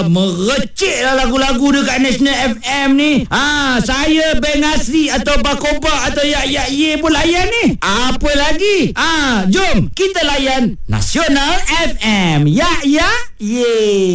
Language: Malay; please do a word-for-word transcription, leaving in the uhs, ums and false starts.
Ah, merecik lah lagu-lagu dekat National F M ni. Ah, saya Beng Asri atau Bakoba atau Yak Yak Ye pun layan ni. Apa lagi? Ah, jom kita layan Nasional F M. Yak Yak Ye.